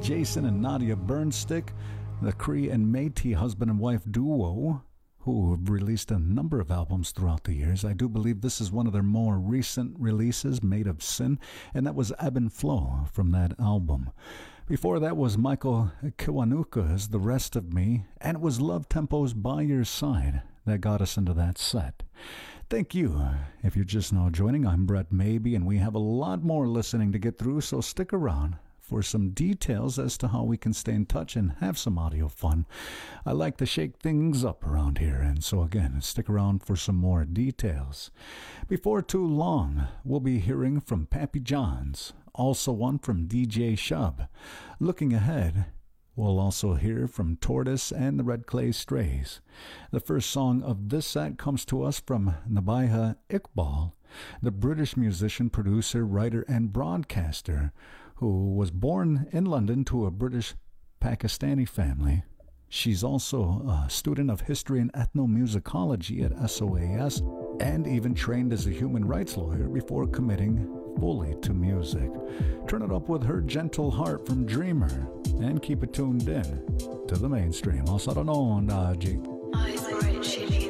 Jason and Nadia Burnstick, the Cree and Métis husband and wife duo, who have released a number of albums throughout the years. I do believe this is one of their more recent releases, Made of Sin, and that was Ebb and Flow from that album. Before that was Michael Kiwanuka's The Rest of Me, and it was Love Tempo's By Your Side that got us into that set. Thank you. If you're just now joining, I'm Brett Maybe, and we have a lot more listening to get through, so stick around for some details as to how we can stay in touch and have some audio fun. I like to shake things up around here, and so again, stick around for some more details. Before too long, we'll be hearing from Pappy Johns, also one from DJ Shub. Looking ahead, we'll also hear from Tortoise and the Red Clay Strays. The first song of this set comes to us from Nabiha Iqbal, the British musician, producer, writer, and broadcaster, who was born in London to a British Pakistani family. She's also a student of history and ethnomusicology at SOAS, and even trained as a human rights lawyer before committing fully to music. Turn it up with Her Gentle Heart from Dreamer, and keep it tuned in to the mainstream. Also known, G.